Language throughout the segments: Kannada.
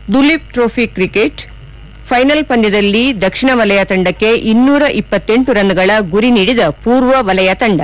ದುಲೀಪ್ ಟ್ರೋಫಿ ಕ್ರಿಕೆಟ್ ಫೈನಲ್ ಪಂದ್ಯದಲ್ಲಿ ದಕ್ಷಿಣ ವಲಯ ತಂಡಕ್ಕೆ 228 ರನ್ಗಳ ಗುರಿ ನೀಡಿದ ಪೂರ್ವ ವಲಯ ತಂಡ.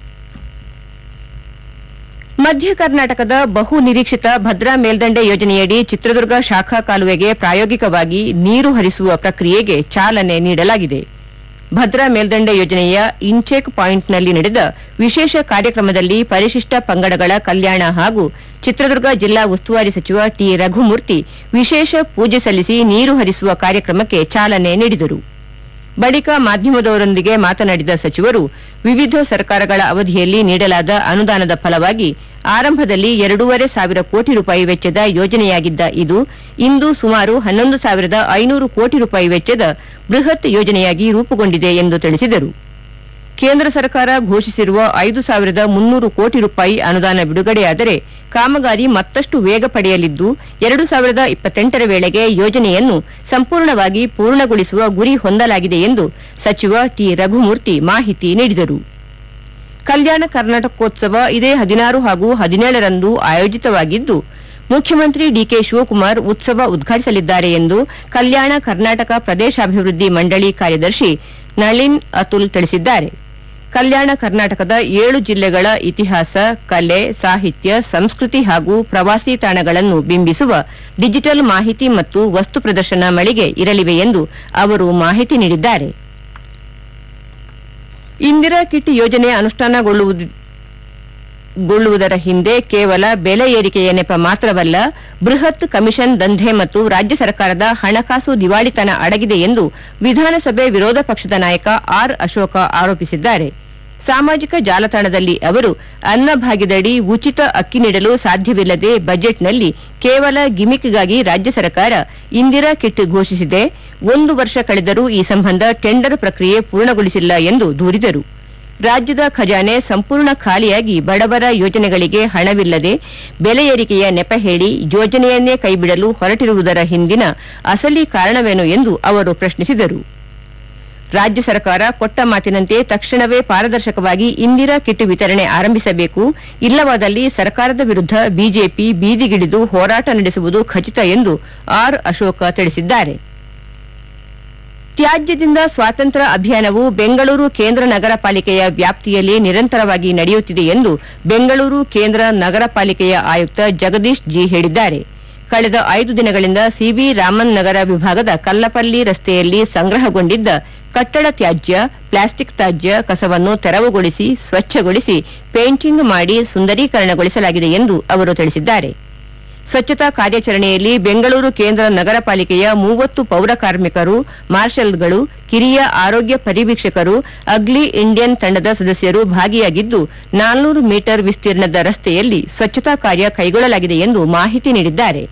ಮಧ್ಯ ಕರ್ನಾಟಕದ ಬಹು ನಿರೀಕ್ಷಿತ ಭದ್ರಾ ಮೇಲ್ದಂಡೆ ಯೋಜನೆಯಡಿ ಚಿತ್ರದುರ್ಗ ಶಾಖಾ ಕಾಲುವೆಗೆ ಪ್ರಾಯೋಗಿಕವಾಗಿ ನೀರು ಹರಿಸುವ ಪ್ರಕ್ರಿಯೆಗೆ ಚಾಲನೆ ನೀಡಲಾಗಿದೆ. ಭದ್ರಾ ಮೇಲ್ದಂಡೆ ಯೋಜನೆಯ ಇನ್ಚೆಕ್ ಪಾಯಿಂಟ್ನಲ್ಲಿ ನಡೆದ ವಿಶೇಷ ಕಾರ್ಯಕ್ರಮದಲ್ಲಿ ಪರಿಶಿಷ್ಟ ಪಂಗಡಗಳ ಕಲ್ಯಾಣ ಹಾಗೂ ಚಿತ್ರದುರ್ಗ ಜಿಲ್ಲಾ ಉಸ್ತುವಾರಿ ಸಚಿವ ಟಿ ರಘುಮೂರ್ತಿ ವಿಶೇಷ ಪೂಜೆ ಸಲ್ಲಿಸಿ ನೀರು ಹರಿಸುವ ಕಾರ್ಯಕ್ರಮಕ್ಕೆ ಚಾಲನೆ ನೀಡಿದರು. ಬಳಿಕ ಮಾಧ್ಯಮದವರೊಂದಿಗೆ ಮಾತನಾಡಿದ ಸಚಿವರು, ವಿವಿಧ ಸರ್ಕಾರಗಳ ಅವಧಿಯಲ್ಲಿ ನೀಡಲಾದ ಅನುದಾನದ ಫಲವಾಗಿ ಆರಂಭದಲ್ಲಿ 2,500 ಕೋಟಿ ರೂಪಾಯಿ ವೆಚ್ಚದ ಯೋಜನೆಯಾಗಿದ್ದ ಇದು ಇಂದು ಸುಮಾರು 11,500 ಕೋಟಿ ರೂಪಾಯಿ ವೆಚ್ಚದ ಬೃಹತ್ ಯೋಜನೆಯಾಗಿ ರೂಪುಗೊಂಡಿದೆ ಎಂದು ತಿಳಿಸಿದರು. ಕೇಂದ್ರ ಸರ್ಕಾರ ಘೋಷಿಸಿರುವ 5,300 ಕೋಟಿ ರೂಪಾಯಿ ಅನುದಾನ ಬಿಡುಗಡೆಯಾದರೆ ಕಾಮಗಾರಿ ಮತ್ತಷ್ಟು ವೇಗ ಪಡೆಯಲಿದ್ದು 2028ರ ವೇಳೆಗೆ ಯೋಜನೆಯನ್ನು ಸಂಪೂರ್ಣವಾಗಿ ಪೂರ್ಣಗೊಳಿಸುವ ಗುರಿ ಹೊಂದಲಾಗಿದೆ ಎಂದು ಸಚಿವ ಟಿ ರಘುಮೂರ್ತಿ ಮಾಹಿತಿ ನೀಡಿದರು. ಕಲ್ಯಾಣ ಕರ್ನಾಟಕೋತ್ಸವ ಇದೇ 16 ಹಾಗೂ 17ರಂದು ಆಯೋಜಿತವಾಗಿದ್ದು, ಮುಖ್ಯಮಂತ್ರಿ ಡಿಕೆ ಶಿವಕುಮಾರ್ ಉತ್ಸವ ಉದ್ಘಾಟಿಸಲಿದ್ದಾರೆ ಎಂದು ಕಲ್ಯಾಣ ಕರ್ನಾಟಕ ಪ್ರದೇಶಾಭಿವೃದ್ಧಿ ಮಂಡಳಿ ಕಾರ್ಯದರ್ಶಿ ನಳಿನ್ ಅತುಲ್ ತಿಳಿಸಿದ್ದಾರೆ. ಕಲ್ಯಾಣ ಕರ್ನಾಟಕದ 7 ಜಿಲ್ಲೆಗಳ ಇತಿಹಾಸ, ಕಲೆ, ಸಾಹಿತ್ಯ, ಸಂಸ್ಕೃತಿ ಹಾಗೂ ಪ್ರವಾಸಿ ತಾಣಗಳನ್ನು ಬಿಂಬಿಸುವ ಡಿಜಿಟಲ್ ಮಾಹಿತಿ ಮತ್ತು ವಸ್ತು ಪ್ರದರ್ಶನ ಮಳಿಗೆ ಇರಲಿವೆ ಎಂದು ಅವರು ಮಾಹಿತಿ ನೀಡಿದ್ದಾರೆ. ಇಂದಿರಾ ಕಿಟ್ ಯೋಜನೆ ಅನುಷ್ಠಾನಗೊಳ್ಳುವುದರ ಹಿಂದೆ ಕೇವಲ ಬೆಲೆ ಏರಿಕೆಯ ನೆಪ ಮಾತ್ರವಲ್ಲ, ಬೃಹತ್ ಕಮಿಷನ್ ದಂಧೆ ಮತ್ತು ರಾಜ್ಯ ಸರ್ಕಾರದ ಹಣಕಾಸು ದಿವಾಳಿತನ ಅಡಗಿದೆ ಎಂದು ವಿಧಾನಸಭೆ ವಿರೋಧ ಪಕ್ಷದ ನಾಯಕ ಆರ್ ಅಶೋಕ ಆರೋಪಿಸಿದ್ದಾರೆ. ಸಾಮಾಜಿಕ ಜಾಲತಾಣದಲ್ಲಿ ಅವರು, ಅನ್ನಭಾಗ್ಯದಡಿ ಉಚಿತ ಅಕ್ಕಿ ನೀಡಲು ಸಾಧ್ಯವಿಲ್ಲದೆ ಬಜೆಟ್ನಲ್ಲಿ ಕೇವಲ ಗಿಮಿಕ್ಗಾಗಿ ರಾಜ್ಯ ಸರ್ಕಾರ ಇಂದಿರಾ ಕಿಟ್ ಘೋಷಿಸಿದೆ. 1 ವರ್ಷ ಕಳೆದರೂ ಈ ಸಂಬಂಧ ಟೆಂಡರ್ ಪ್ರಕ್ರಿಯೆ ಪೂರ್ಣಗೊಳಿಸಿಲ್ಲ ಎಂದು ದೂರಿದರು. ರಾಜ್ಯದ ಖಜಾನೆ ಸಂಪೂರ್ಣ ಖಾಲಿಯಾಗಿ ಬಡವರ ಯೋಜನೆಗಳಿಗೆ ಹಣವಿಲ್ಲದೆ ಬೆಲೆ ಏರಿಕೆಯ ನೆಪ ಹೇಳಿ ಯೋಜನೆಯನ್ನೇ ಕೈಬಿಡಲು ಹೊರಟಿರುವುದರ ಹಿಂದಿನ ಅಸಲಿ ಕಾರಣವೇನು ಎಂದು ಅವರು ಪ್ರಶ್ನಿಸಿದರು. ರಾಜ್ಯ ಸರ್ಕಾರ ಕೊಟ್ಟ ಮಾತಿನಂತೆ ತಕ್ಷಣವೇ ಪಾರದರ್ಶಕವಾಗಿ ಇಂದಿರಾ ಕಿಟ್ ವಿತರಣೆ ಆರಂಭಿಸಬೇಕು, ಇಲ್ಲವಾದಲ್ಲಿ ಸರ್ಕಾರದ ವಿರುದ್ಧ ಬಿಜೆಪಿ ಬೀದಿಗಿಳಿದು ಹೋರಾಟ ನಡೆಸುವುದು ಖಚಿತ ಎಂದು ಆರ್ ಅಶೋಕ ತಿಳಿಸಿದ್ದಾರೆ. ತ್ಯಾಜ್ಯದಿಂದ ಸ್ವಾತಂತ್ರ್ಯ ಅಭಿಯಾನವು ಬೆಂಗಳೂರು ಕೇಂದ್ರ ನಗರ ಪಾಲಿಕೆಯ ವ್ಯಾಪ್ತಿಯಲ್ಲಿ ನಿರಂತರವಾಗಿ ನಡೆಯುತ್ತಿದೆ ಎಂದು ಬೆಂಗಳೂರು ಕೇಂದ್ರ ನಗರ ಪಾಲಿಕೆಯ ಆಯುಕ್ತ ಜಗದೀಶ್ ಜಿ ಹೇಳಿದ್ದಾರೆ. ಕಳೆದ 5 ದಿನಗಳಿಂದ ಸಿಬಿ ರಾಮನ್ ನಗರ ವಿಭಾಗದ ಕಲ್ಲಪಲ್ಲಿ ರಸ್ತೆಯಲ್ಲಿ ಸಂಗ್ರಹಗೊಂಡಿದ್ದ ಕಟ್ಟಡ ತ್ಯಾಜ್ಯ, ಪ್ಲಾಸ್ಟಿಕ್ ತ್ಯಾಜ್ಯ ಕಸವನ್ನು ತೆರವುಗೊಳಿಸಿ ಸ್ವಚ್ಛಗೊಳಿಸಿ ಪೇಂಟಿಂಗ್ ಮಾಡಿ ಸುಂದರೀಕರಣಗೊಳಿಸಲಾಗಿದೆ ಎಂದು ಅವರು ತಿಳಿಸಿದ್ದಾರೆ. ಸ್ವಚ್ಛತಾ ಕಾರ್ಯಾಚರಣೆಯಲ್ಲಿ ಬೆಂಗಳೂರು ಕೇಂದ್ರ ನಗರ ಪಾಲಿಕೆಯ 30 ಪೌರ ಕಾರ್ಮಿಕರು, ಮಾರ್ಷಲ್ಗಳು, ಕಿರಿಯ ಆರೋಗ್ಯ ಪರಿವೀಕ್ಷಕರು, ಅಗ್ಲಿ ಇಂಡಿಯನ್ ತಂಡದ ಸದಸ್ಯರು ಭಾಗಿಯಾಗಿದ್ದು 400 ಮೀಟರ್ ವಿಸ್ತೀರ್ಣದ ರಸ್ತೆಯಲ್ಲಿ ಸ್ವಚ್ಛತಾ ಕಾರ್ಯ ಕೈಗೊಳ್ಳಲಾಗಿದೆ ಎಂದು ಮಾಹಿತಿ ನೀಡಿದ್ದಾರೆ.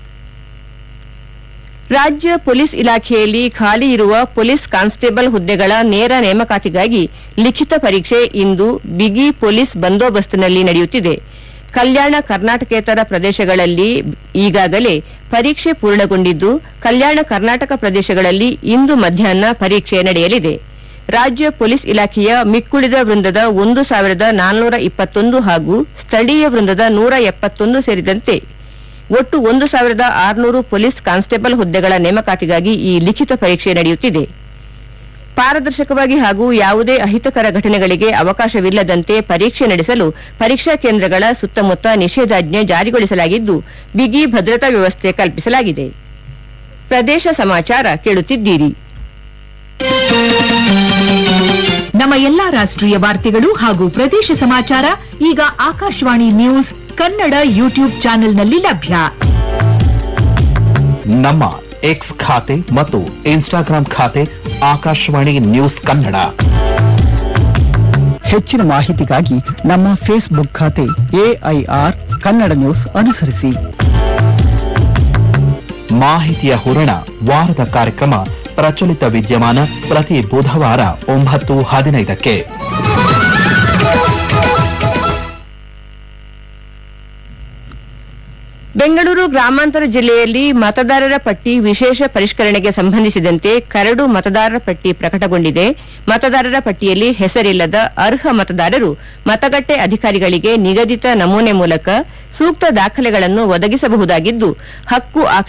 ರಾಜ್ಯ ಪೊಲೀಸ್ ಇಲಾಖೆಯಲ್ಲಿ ಖಾಲಿ ಇರುವ ಪೊಲೀಸ್ ಕಾನ್ಸ್ಟೇಬಲ್ ಹುದ್ದೆಗಳ ನೇರ ನೇಮಕಾತಿಗಾಗಿ ಲಿಖಿತ ಪರೀಕ್ಷೆ ಇಂದು ಬಿಗಿ ಪೊಲೀಸ್ ಬಂದೋಬಸ್ತ್ನಲ್ಲಿ ನಡೆಯುತ್ತಿದೆ. ಕಲ್ಯಾಣ ಕರ್ನಾಟಕೇತರ ಪ್ರದೇಶಗಳಲ್ಲಿ ಈಗಾಗಲೇ ಪರೀಕ್ಷೆ ಪೂರ್ಣಗೊಂಡಿದ್ದು, ಕಲ್ಯಾಣ ಕರ್ನಾಟಕ ಪ್ರದೇಶಗಳಲ್ಲಿ ಇಂದು ಮಧ್ಯಾಹ್ನ ಪರೀಕ್ಷೆ ನಡೆಯಲಿದೆ. ರಾಜ್ಯ ಪೊಲೀಸ್ ಇಲಾಖೆಯ ಮಿಕ್ಕುಳಿದ ವೃಂದದ 1,421 ಹಾಗೂ ಸ್ಥಳೀಯ ವೃಂದದ 171 ಸೇರಿದಂತೆ ಒಟ್ಟು 1,600 ಪೊಲೀಸ್ ಕಾನ್ಸ್ಟೇಬಲ್ ಹುದ್ದೆಗಳ ನೇಮಕಾತಿಗಾಗಿ ಈ ಲಿಖಿತ ಪರೀಕ್ಷೆ ನಡೆಯುತ್ತಿದೆ. ಪಾರದರ್ಶಕವಾಗಿ ಹಾಗೂ ಯಾವುದೇ ಅಹಿತಕರ ಘಟನೆಗಳಿಗೆ ಅವಕಾಶವಿಲ್ಲದಂತೆ ಪರೀಕ್ಷೆ ನಡೆಸಲು ಪರೀಕ್ಷಾ ಕೇಂದ್ರಗಳ ಸುತ್ತಮುತ್ತ ನಿಷೇಧಾಜ್ಞೆ ಜಾರಿಗೊಳಿಸಲಾಗಿದ್ದು, ಬಿಗಿ ಭದ್ರತಾ ವ್ಯವಸ್ಥೆ ಕಲ್ಪಿಸಲಾಗಿದೆ. ಪ್ರದೇಶ ಸಮಾಚಾರ ಕೇಳುತ್ತಿದ್ದೀರಿ. ನಮ್ಮ ಎಲ್ಲಾ ರಾಷ್ಟ್ರೀಯ ವಾರ್ತೆಗಳು ಹಾಗೂ ಪ್ರದೇಶ ಸಮಾಚಾರ ಈಗ ಆಕಾಶವಾಣಿ ನ್ಯೂಸ್ ಕನ್ನಡ ಯೂಟ್ಯೂಬ್ ಚಾನೆಲ್ನಲ್ಲಿ ಲಭ್ಯ. ನಮ್ಮ ಎಕ್ಸ್ ಖಾತೆ ಮತ್ತು ಇನ್ಸ್ಟಾಗ್ರಾಂ ಖಾತೆ ಆಕಾಶವಾಣಿ ನ್ಯೂಸ್ ಕನ್ನಡ. ಹೆಚ್ಚಿನ ಮಾಹಿತಿಗಾಗಿ ನಮ್ಮ ಫೇಸ್ಬುಕ್ ಖಾತೆ AIR ಕನ್ನಡ ನ್ಯೂಸ್ ಅನುಸರಿಸಿ. ಮಾಹಿತಿಯ ಹೂರಣ ವಾರದ ಕಾರ್ಯಕ್ರಮ ಪ್ರಚಲಿತ ವಿದ್ಯಮಾನ ಪ್ರತಿ ಬುಧವಾರ 9:15ಕ್ಕೆ. ಬೆಂಗಳೂರು ಗ್ರಾಮಾಂತರ ಜಿಲ್ಲೆಯಲ್ಲಿ ಮತದಾರರ ಪಟ್ಟಿ ವಿಶೇಷ ಪರಿಷ್ಕರಣೆಗೆ ಸಂಬಂಧಿಸಿದಂತೆ ಕರಡು ಮತದಾರರ ಪಟ್ಟಿ ಪ್ರಕಟಗೊಂಡಿದೆ. ಮತದಾರರ ಪಟ್ಟಿಯಲ್ಲಿ ಹೆಸರಿಲ್ಲದ ಅರ್ಹ ಮತದಾರರು ಮತಗಟ್ಟೆ ಅಧಿಕಾರಿಗಳಿಗೆ ನಿಗದಿತ ನಮೂನೆ ಮೂಲಕ ಸೂಕ್ತ ದಾಖಲೆಗಳನ್ನು ಒದಗಿಸಬಹುದಾಗಿದ್ದು, ಹಕ್ಕು